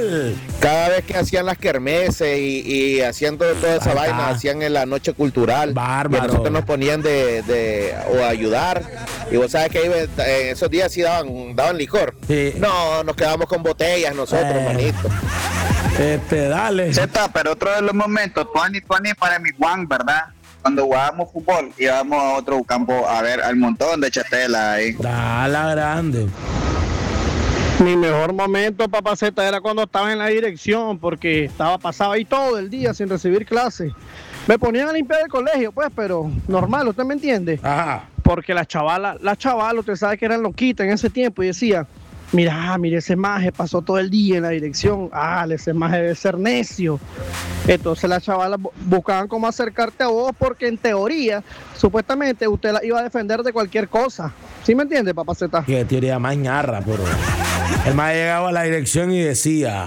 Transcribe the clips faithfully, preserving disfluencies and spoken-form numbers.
¿Cuál? Cada vez que hacían las kermeses y, y hacían todo, toda esa Acá. vaina, hacían en la noche cultural. Bárbaro. Y a nosotros nos ponían de, de o a ayudar. Y vos sabes que iba- en esos días sí daban, daban licor. Sí. No, nos quedamos con botellas nosotros, Eh. manito. Este, dale. Z, pero otro de los momentos, Tony, Tony para mi Juan, ¿verdad? Cuando jugábamos fútbol, íbamos a otro campo a ver al montón de chatela ahí. Dale, grande. Mi mejor momento, papá Z, era cuando estaba en la dirección, porque estaba pasado ahí todo el día sin recibir clases. Me ponían a limpiar el colegio, pues, pero normal, ¿usted me entiende? Ajá. Porque la chavala, la chavala, usted sabe que eran loquitas en ese tiempo y decía, mira, mire ese maje pasó todo el día en la dirección, ah, ese maje debe ser necio. Entonces las chavalas bu- buscaban cómo acercarte a vos porque en teoría, supuestamente usted la iba a defender de cualquier cosa. ¿Sí me entiende, papá Z? Qué teoría más ñarra, pero. El más llegaba a la dirección y decía: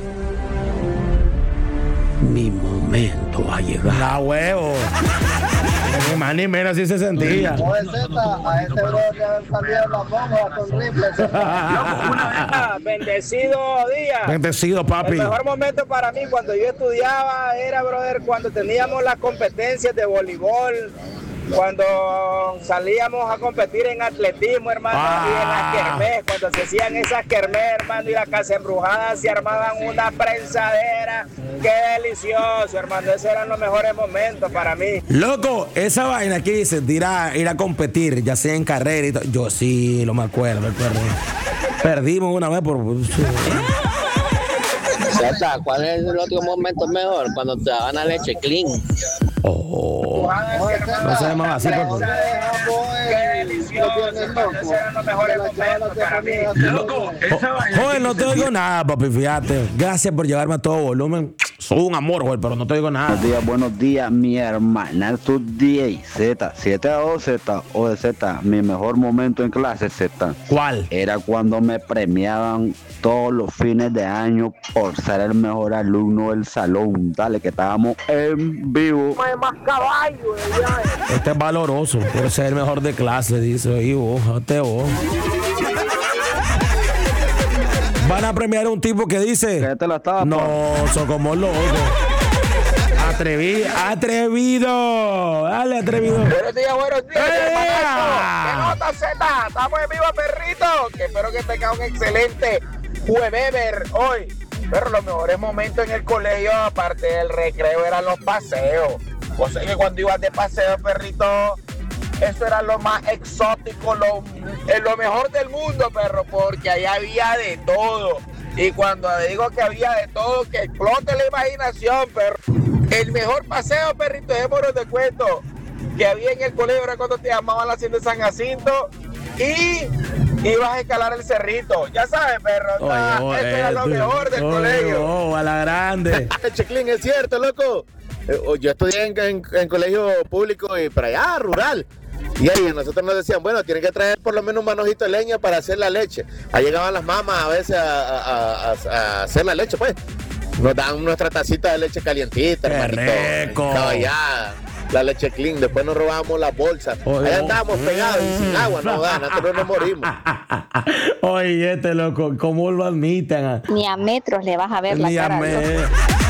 mi momento ha llegado. La huevo. Ni más ni menos así se sentía. Oye, Z, a este bro le han salido las bombas con rifles. Una vez, bendecido día. Bendecido, papi. El mejor momento para mí cuando yo estudiaba era, brother, cuando teníamos las competencias de voleibol, cuando salíamos a competir en atletismo, hermano, Ah. y en las kermés, cuando se hacían esas kermés, hermano, y la casa embrujada se armaban una prensadera. Qué delicioso, hermano, esos eran los mejores momentos para mí. Loco, esa vaina que dice de ir a, ir a competir, ya sea en carrera y todo. Yo sí, lo me acuerdo, me acuerdo. Perdimos una vez por. Z, ¿cuál es el otro momento mejor? Cuando te daban la leche clean. Oh. No se llamaba así, por favor. Qué delicioso, hermano, esos eran los mejores momentos para mí. Jo- Joder, no te oigo nada, papi, fíjate. Gracias por llevarme a todo volumen. Soy un amor, joder, pero no te oigo nada. Buenos días, buenos días, mi hermana, tu D J Z, siete a dos Z o de Z, mi mejor momento en clase Z. ¿Cuál? Era cuando me premiaban todos los fines de año por ser el mejor alumno del salón. Dale, que estábamos en vivo. Más caballo, Este es valoroso por ser el mejor de clase, dice. Y vos, te vos. Van a premiar a un tipo que dice: ¿Qué te la estaba? no, son como locos. Atrevido, atrevido. Dale, atrevido. Buenos días, buenos días, ¡Eh! hermanazo. ¿Qué nota, Z? Estamos en vivo, perrito. Que espero que tenga un excelente jueves hoy. Pero los mejores momentos en el colegio, aparte del recreo, eran los paseos. O sea que cuando ibas de paseo, perrito, eso era lo más exótico, lo, eh, lo mejor del mundo, perro, porque ahí había de todo. Y cuando digo que había de todo, que explote la imaginación, perro. El mejor paseo, perrito, démonos de cuento, que había en el colegio era cuando te llamaban la hacienda de San Jacinto y ibas a escalar el cerrito. Ya sabes, perro, Oye, ah, oye, eso era lo tú. mejor del Oye, colegio. oh, a la grande. Checlín, es cierto, loco. Eh, Yo estudié en, en- en colegio público y para allá, rural. Y ahí a nosotros nos decían, bueno, tienen que traer por lo menos un manojito de leña para hacer la leche. Ahí llegaban las mamás a veces a, a- a- a hacer la leche, pues. Nos dan nuestra tacita de leche calientita, Qué hermanito. rico. Caballada, la leche clean. Después nos robábamos las bolsas. Oye, Ahí andábamos oh. pegados y sin agua, no dan, nosotros nos morimos. Oye, este loco, ¿cómo lo admiten? Ni a metros le vas a ver Ni la a cara. al loco. me-